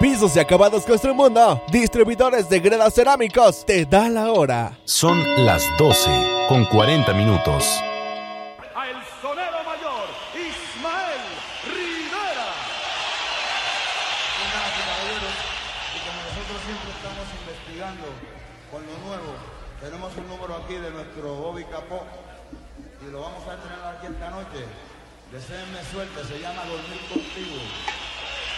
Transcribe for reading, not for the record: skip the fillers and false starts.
Pisos y acabados Construmundo, distribuidores de gredas cerámicos, te da la hora. Son las 12:40. A el sonero mayor, Ismael Rivera. Buenas, caballeros, y como nosotros siempre estamos investigando con lo nuevo, tenemos un número aquí de nuestro Bobby Capó y lo vamos a estrenar aquí esta noche. Deseenme suerte, se llama Dormir Contigo.